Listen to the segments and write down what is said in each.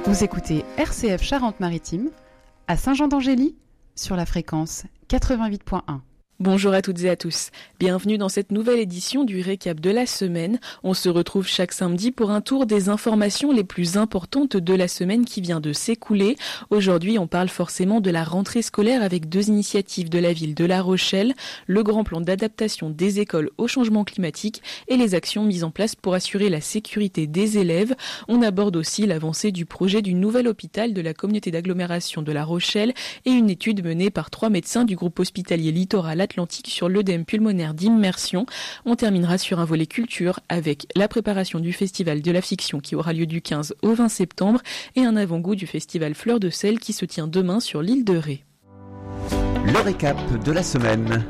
Vous écoutez RCF Charente-Maritime à Saint-Jean-d'Angély sur la fréquence 88.1. Bonjour à toutes et à tous. Bienvenue dans cette nouvelle édition du récap de la semaine. On se retrouve chaque samedi pour un tour des informations les plus importantes de la semaine qui vient de s'écouler. Aujourd'hui, on parle forcément de la rentrée scolaire avec deux initiatives de la ville de La Rochelle, le grand plan d'adaptation des écoles au changement climatique et les actions mises en place pour assurer la sécurité des élèves. On aborde aussi l'avancée du projet du nouvel hôpital de la communauté d'agglomération de La Rochelle et une étude menée par 3 médecins du groupe hospitalier littoral Atlantique sur l'œdème pulmonaire d'immersion. On terminera sur un volet culture avec la préparation du festival de la fiction qui aura lieu du 15 au 20 septembre et un avant-goût du festival Fleurs de Sel qui se tient demain sur l'île de Ré. Le récap de la semaine.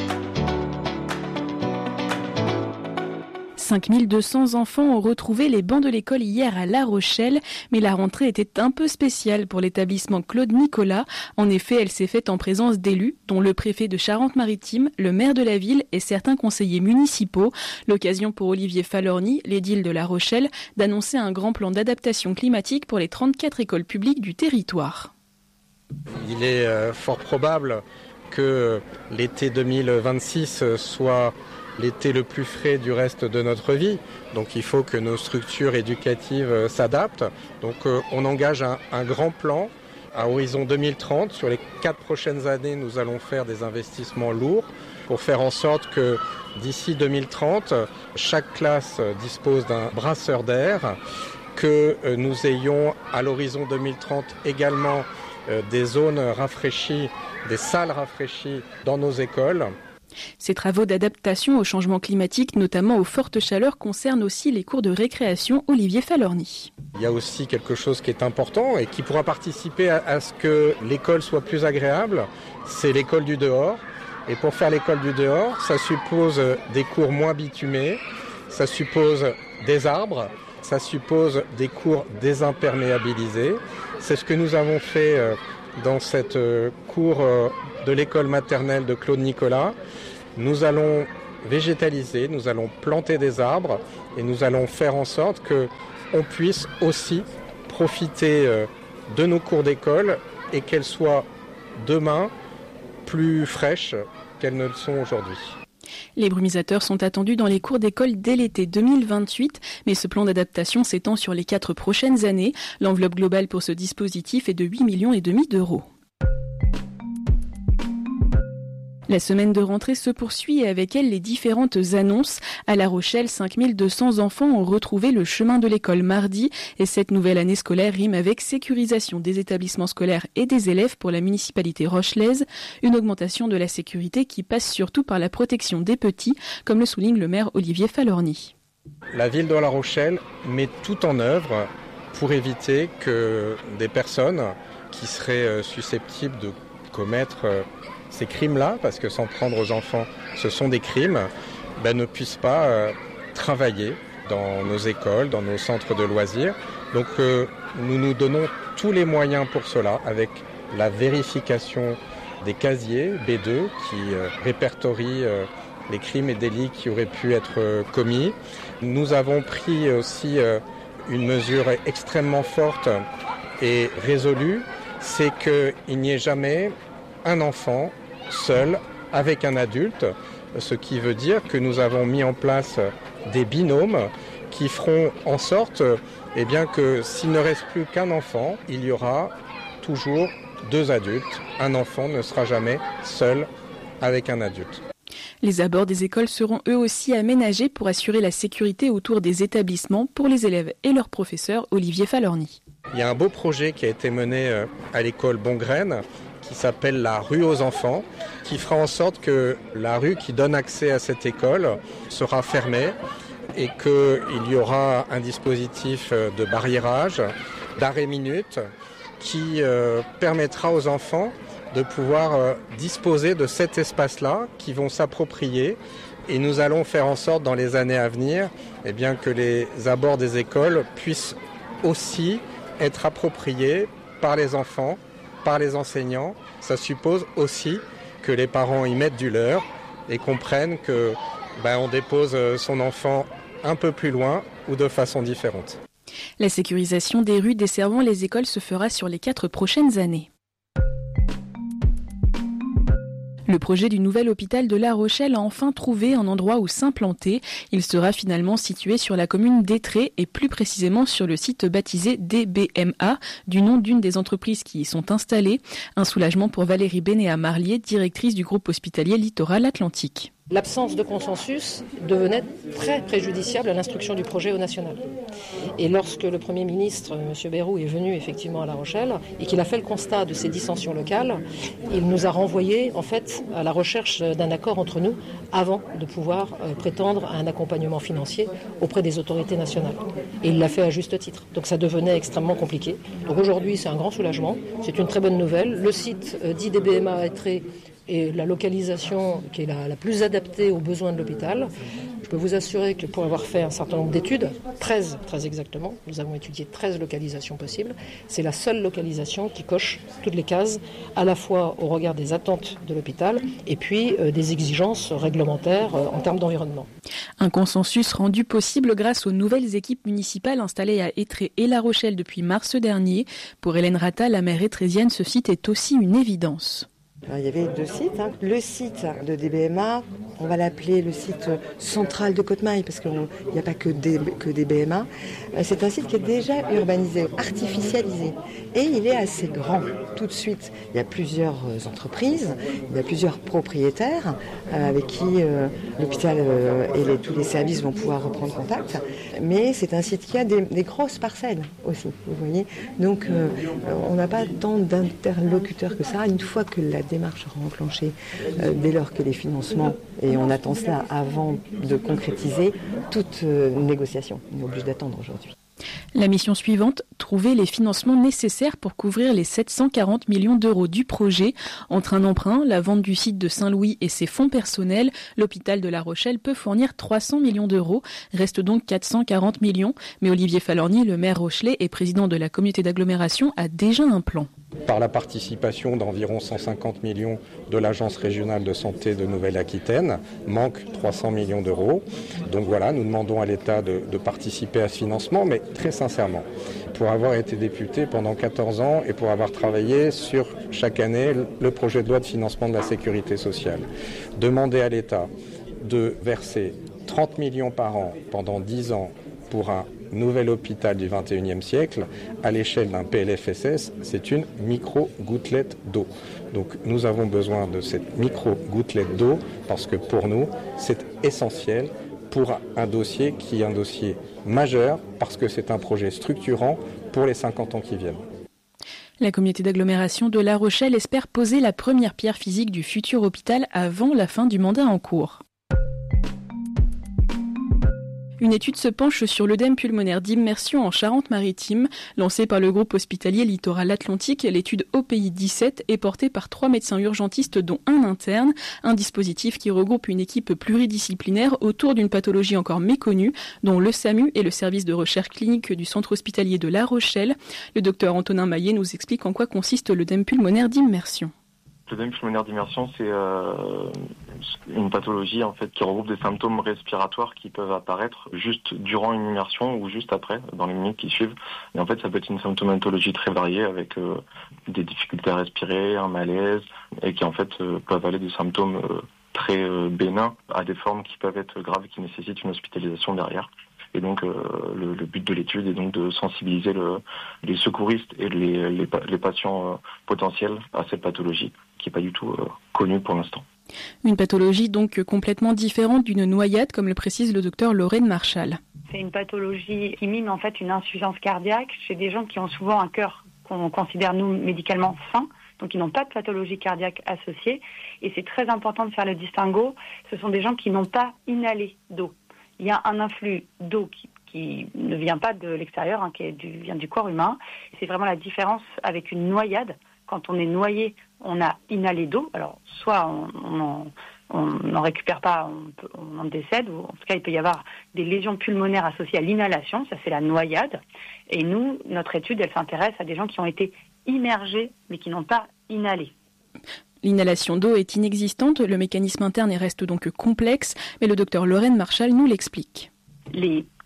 5200 enfants ont retrouvé les bancs de l'école hier à La Rochelle, mais la rentrée était un peu spéciale pour l'établissement Claude Nicolas. En effet, elle s'est faite en présence d'élus, dont le préfet de Charente-Maritime, le maire de la ville et certains conseillers municipaux. L'occasion pour Olivier Falorni, l'édile de La Rochelle, d'annoncer un grand plan d'adaptation climatique pour les 34 écoles publiques du territoire. Il est fort probable que l'été 2026 soit l'été le plus frais du reste de notre vie. Donc il faut que nos structures éducatives s'adaptent. Donc on engage un grand plan à horizon 2030. Sur les 4 prochaines années, nous allons faire des investissements lourds pour faire en sorte que d'ici 2030, chaque classe dispose d'un brasseur d'air, que nous ayons à l'horizon 2030 également des zones rafraîchies, des salles rafraîchies dans nos écoles. Ces travaux d'adaptation au changement climatique, notamment aux fortes chaleurs, concernent aussi les cours de récréation. Olivier Falorni. Il y a aussi quelque chose qui est important et qui pourra participer à ce que l'école soit plus agréable, c'est l'école du dehors. Et pour faire l'école du dehors, ça suppose des cours moins bitumés, ça suppose des arbres, ça suppose des cours désimperméabilisés. C'est ce que nous avons fait dans cette cour de l'école maternelle de Claude Nicolas. Nous allons végétaliser, nous allons planter des arbres et nous allons faire en sorte qu'on puisse aussi profiter de nos cours d'école et qu'elles soient demain plus fraîches qu'elles ne le sont aujourd'hui. Les brumisateurs sont attendus dans les cours d'école dès l'été 2028, mais ce plan d'adaptation s'étend sur les 4 prochaines années. L'enveloppe globale pour ce dispositif est de 8,5 millions d'euros. La semaine de rentrée se poursuit et avec elle les différentes annonces. À La Rochelle, 5200 enfants ont retrouvé le chemin de l'école mardi et cette nouvelle année scolaire rime avec sécurisation des établissements scolaires et des élèves pour la municipalité rochelaise. Une augmentation de la sécurité qui passe surtout par la protection des petits, comme le souligne le maire Olivier Falorni. La ville de La Rochelle met tout en œuvre pour éviter que des personnes qui seraient susceptibles de commettre ces crimes-là, parce que s'en prendre aux enfants, ce sont des crimes, ne puissent pas travailler dans nos écoles, dans nos centres de loisirs. Donc nous nous donnons tous les moyens pour cela, avec la vérification des casiers B2 qui répertorient les crimes et délits qui auraient pu être commis. Nous avons pris aussi une mesure extrêmement forte et résolue, c'est qu'il n'y ait jamais un enfant seul avec un adulte, ce qui veut dire que nous avons mis en place des binômes qui feront en sorte que s'il ne reste plus qu'un enfant, il y aura toujours 2 adultes. Un enfant ne sera jamais seul avec un adulte. Les abords des écoles seront eux aussi aménagés pour assurer la sécurité autour des établissements pour les élèves et leurs professeurs. Olivier Falorni. Il y a un beau projet qui a été mené à l'école Bongraine qui s'appelle la rue aux enfants, qui fera en sorte que la rue qui donne accès à cette école sera fermée et qu'il y aura un dispositif de barriérage, d'arrêt minute, qui permettra aux enfants de pouvoir disposer de cet espace-là, qui vont s'approprier. Et nous allons faire en sorte dans les années à venir que les abords des écoles puissent aussi être appropriés par les enfants, par les enseignants. Ça suppose aussi que les parents y mettent du leur et comprennent que on dépose son enfant un peu plus loin ou de façon différente. La sécurisation des rues desservant les écoles se fera sur les 4 prochaines années. Le projet du nouvel hôpital de La Rochelle a enfin trouvé un endroit où s'implanter. Il sera finalement situé sur la commune d'Étré et plus précisément sur le site baptisé DBMA, du nom d'une des entreprises qui y sont installées. Un soulagement pour Valérie Bénéat-Marlier, directrice du groupe hospitalier Littoral Atlantique. L'absence de consensus devenait très préjudiciable à l'instruction du projet au national. Et lorsque le Premier ministre, M. Bayrou, est venu effectivement à La Rochelle et qu'il a fait le constat de ces dissensions locales, il nous a renvoyés en fait à la recherche d'un accord entre nous avant de pouvoir prétendre à un accompagnement financier auprès des autorités nationales. Et il l'a fait à juste titre. Donc ça devenait extrêmement compliqué. Donc aujourd'hui, c'est un grand soulagement. C'est une très bonne nouvelle. Le site d'IDBMA à Étré et la localisation qui est la plus adaptée aux besoins de l'hôpital. Je peux vous assurer que pour avoir fait un certain nombre d'études, 13 très exactement, nous avons étudié 13 localisations possibles, c'est la seule localisation qui coche toutes les cases, à la fois au regard des attentes de l'hôpital et puis des exigences réglementaires en termes d'environnement. Un consensus rendu possible grâce aux nouvelles équipes municipales installées à Étré et La Rochelle depuis mars dernier. Pour Hélène Rata, la maire étrésienne, ce site est aussi une évidence. Alors, il y avait 2 sites. Le site de DBMA, on va l'appeler le site central de Côte-Maille parce qu'il n'y a pas que DBMA. C'est un site qui est déjà urbanisé, artificialisé. Et il est assez grand. Tout de suite, il y a plusieurs entreprises, il y a plusieurs propriétaires avec qui l'hôpital et tous les services vont pouvoir reprendre contact. Mais c'est un site qui a des grosses parcelles aussi, vous voyez. Donc on n'a pas tant d'interlocuteurs que ça. Une fois que la démarche sera enclenchée, dès lors que les financements, et on attend cela avant de concrétiser toute négociation. On est obligé d'attendre aujourd'hui. La mission suivante, trouver les financements nécessaires pour couvrir les 740 millions d'euros du projet. Entre un emprunt, la vente du site de Saint-Louis et ses fonds personnels, l'hôpital de La Rochelle peut fournir 300 millions d'euros. Reste donc 440 millions. Mais Olivier Falorni, le maire rochelais et président de la communauté d'agglomération, a déjà un plan. Par la participation d'environ 150 millions de l'Agence régionale de santé de Nouvelle-Aquitaine, manque 300 millions d'euros. Donc voilà, nous demandons à l'État de participer à ce financement, mais très sincèrement, pour avoir été député pendant 14 ans et pour avoir travaillé sur chaque année le projet de loi de financement de la sécurité sociale, demander à l'État de verser 30 millions par an pendant 10 ans pour un nouvel hôpital du XXIe siècle, à l'échelle d'un PLFSS, c'est une micro-gouttelette d'eau. Donc nous avons besoin de cette micro-gouttelette d'eau parce que pour nous, c'est essentiel pour un dossier qui est un dossier majeur parce que c'est un projet structurant pour les 50 ans qui viennent. La communauté d'agglomération de La Rochelle espère poser la première pierre physique du futur hôpital avant la fin du mandat en cours. Une étude se penche sur l'œdème pulmonaire d'immersion en Charente-Maritime. Lancée par le groupe hospitalier Littoral Atlantique, l'étude OPI 17 est portée par 3 médecins urgentistes dont un interne. Un dispositif qui regroupe une équipe pluridisciplinaire autour d'une pathologie encore méconnue, dont le SAMU et le service de recherche clinique du centre hospitalier de La Rochelle. Le docteur Antonin Maillet nous explique en quoi consiste l'œdème pulmonaire d'immersion. L'œdème pulmonaire d'immersion, c'est une pathologie en fait qui regroupe des symptômes respiratoires qui peuvent apparaître juste durant une immersion ou juste après, dans les minutes qui suivent. Et en fait, ça peut être une symptomatologie très variée avec des difficultés à respirer, un malaise, et qui en fait peuvent aller des symptômes très bénins à des formes qui peuvent être graves et qui nécessitent une hospitalisation derrière. Et donc le but de l'étude est donc de sensibiliser les secouristes et les patients potentiels à cette pathologie qui n'est pas du tout connue pour l'instant. Une pathologie donc complètement différente d'une noyade, comme le précise le docteur Lorraine Marchal. C'est une pathologie qui mime en fait une insuffisance cardiaque chez des gens qui ont souvent un cœur qu'on considère nous médicalement sain, donc ils n'ont pas de pathologie cardiaque associée. Et c'est très important de faire le distinguo. Ce sont des gens qui n'ont pas inhalé d'eau. Il y a un influx d'eau qui ne vient pas de l'extérieur, qui vient du corps humain. C'est vraiment la différence avec une noyade. Quand on est noyé, on a inhalé d'eau. Alors, soit on n'en récupère pas, on en décède, ou en tout cas, il peut y avoir des lésions pulmonaires associées à l'inhalation. Ça, c'est la noyade. Et nous, notre étude, elle s'intéresse à des gens qui ont été immergés, mais qui n'ont pas inhalé. L'inhalation d'eau est inexistante, le mécanisme interne reste donc complexe, mais le docteur Lorraine Marchal nous l'explique. Les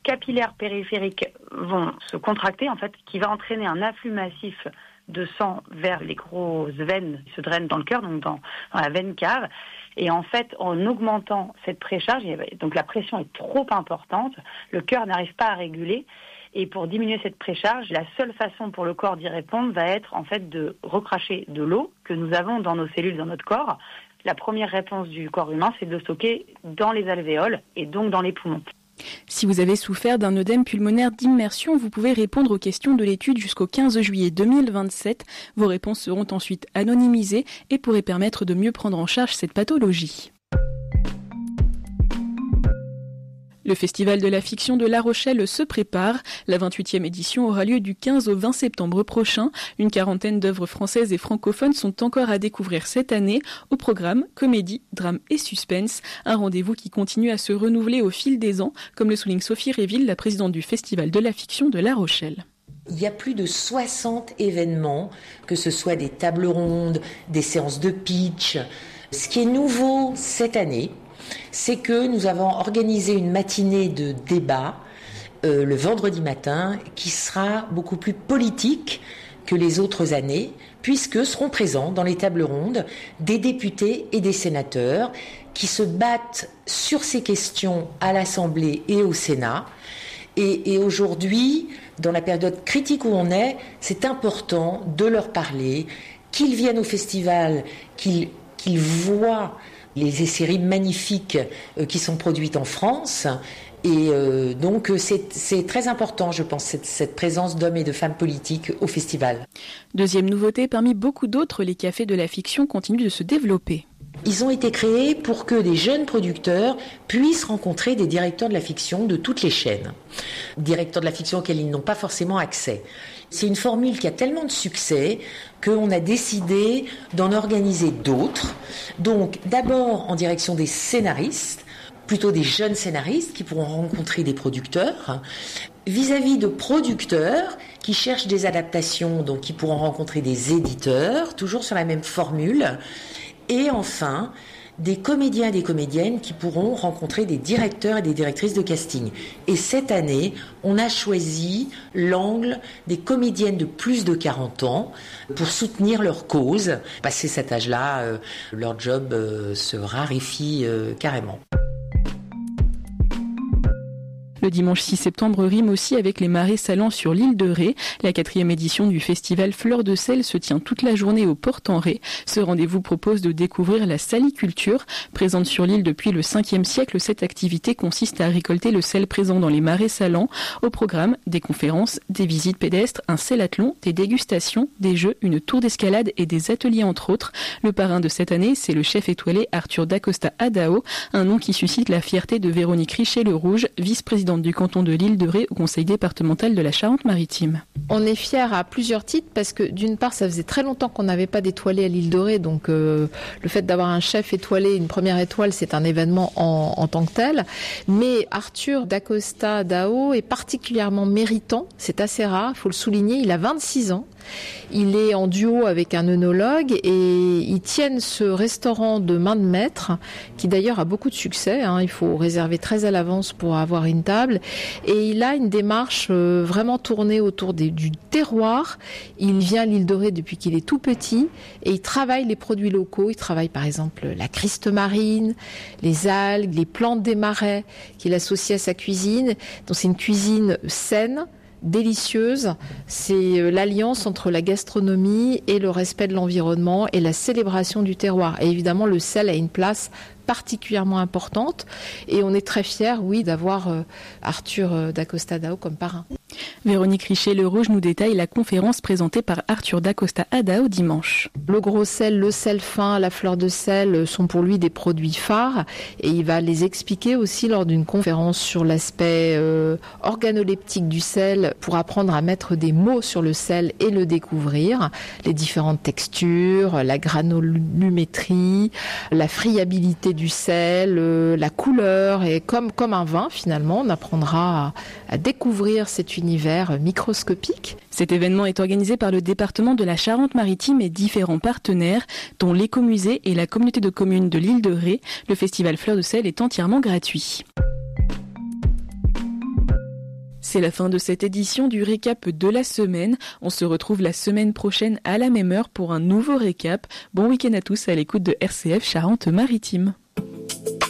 capillaires périphériques vont se contracter, en fait, qui va entraîner un afflux massif de sang vers les grosses veines qui se drainent dans le cœur, donc dans la veine cave. Et en fait, en augmentant cette précharge, donc la pression est trop importante, le cœur n'arrive pas à réguler. Et pour diminuer cette précharge, la seule façon pour le corps d'y répondre va être en fait de recracher de l'eau que nous avons dans nos cellules, dans notre corps. La première réponse du corps humain, c'est de le stocker dans les alvéoles et donc dans les poumons. Si vous avez souffert d'un œdème pulmonaire d'immersion, vous pouvez répondre aux questions de l'étude jusqu'au 15 juillet 2027. Vos réponses seront ensuite anonymisées et pourraient permettre de mieux prendre en charge cette pathologie. Le Festival de la fiction de La Rochelle se prépare. La 28e édition aura lieu du 15 au 20 septembre prochain. Une quarantaine d'œuvres françaises et francophones sont encore à découvrir cette année. Au programme, comédie, drame et suspense. Un rendez-vous qui continue à se renouveler au fil des ans, comme le souligne Sophie Réville, la présidente du Festival de la fiction de La Rochelle. Il y a plus de 60 événements, que ce soit des tables rondes, des séances de pitch. Ce qui est nouveau cette année, c'est que nous avons organisé une matinée de débat le vendredi matin qui sera beaucoup plus politique que les autres années, puisque seront présents dans les tables rondes des députés et des sénateurs qui se battent sur ces questions à l'Assemblée et au Sénat. Et aujourd'hui, dans la période critique où on est, c'est important de leur parler, qu'ils viennent au festival, qu'ils voient les séries magnifiques qui sont produites en France. Et donc c'est très important, je pense, cette présence d'hommes et de femmes politiques au festival. Deuxième nouveauté, parmi beaucoup d'autres, les cafés de la fiction continuent de se développer. Ils ont été créés pour que des jeunes producteurs puissent rencontrer des directeurs de la fiction de toutes les chaînes. Directeurs de la fiction auxquels ils n'ont pas forcément accès. C'est une formule qui a tellement de succès qu'on a décidé d'en organiser d'autres. Donc d'abord en direction des scénaristes, plutôt des jeunes scénaristes qui pourront rencontrer des producteurs, vis-à-vis de producteurs qui cherchent des adaptations, donc qui pourront rencontrer des éditeurs, toujours sur la même formule. Et enfin, des comédiens et des comédiennes qui pourront rencontrer des directeurs et des directrices de casting. Et cette année, on a choisi l'angle des comédiennes de plus de 40 ans pour soutenir leur cause. Passé cet âge-là, leur job se raréfie carrément. Le dimanche 6 septembre rime aussi avec les marées salants sur l'île de Ré. La 4e édition du festival Fleurs de Sel se tient toute la journée au Port-en-Ré. Ce rendez-vous propose de découvrir la saliculture. Présente sur l'île depuis le 5e siècle, cette activité consiste à récolter le sel présent dans les marais salants. Au programme, des conférences, des visites pédestres, un selathlon, des dégustations, des jeux, une tour d'escalade et des ateliers entre autres. Le parrain de cette année, c'est le chef étoilé Arthur Dacosta Adao, un nom qui suscite la fierté de Véronique Richer-Le Rouge, vice-présidente du canton de l'île de Ré au conseil départemental de la Charente-Maritime. On est fiers à plusieurs titres parce que d'une part ça faisait très longtemps qu'on n'avait pas d'étoilé à l'île de Ré, donc le fait d'avoir un chef étoilé, une première étoile, c'est un événement en tant que tel. Mais Arthur Dacosta Dao est particulièrement méritant, c'est assez rare, il faut le souligner, il a 26 ans. Il est en duo avec un œnologue et ils tiennent ce restaurant de main de maître qui d'ailleurs a beaucoup de succès. Il faut réserver très à l'avance pour avoir une table. Et il a une démarche vraiment tournée autour du terroir. Il vient à l'île de Ré depuis qu'il est tout petit et il travaille les produits locaux. Il travaille par exemple la criste marine, les algues, les plantes des marais qu'il associe à sa cuisine. Donc c'est une cuisine saine, délicieuse, c'est l'alliance entre la gastronomie et le respect de l'environnement et la célébration du terroir. Et évidemment, le sel a une place particulièrement importante et on est très fiers, oui, d'avoir Arthur Dacosta Adao comme parrain. Véronique Richer-Le Rouge nous détaille la conférence présentée par Arthur Dacosta Adao dimanche. Le gros sel, le sel fin, la fleur de sel sont pour lui des produits phares et il va les expliquer aussi lors d'une conférence sur l'aspect organoleptique du sel pour apprendre à mettre des mots sur le sel et le découvrir, les différentes textures, la granulométrie, la friabilité du sel, la couleur et comme un vin finalement, on apprendra à découvrir cet univers microscopique. Cet événement est organisé par le département de la Charente-Maritime et différents partenaires, dont l'écomusée et la communauté de communes de l'île de Ré. Le festival Fleurs de Sel est entièrement gratuit. C'est la fin de cette édition du récap de la semaine. On se retrouve la semaine prochaine à la même heure pour un nouveau récap. Bon week-end à tous à l'écoute de RCF Charente-Maritime.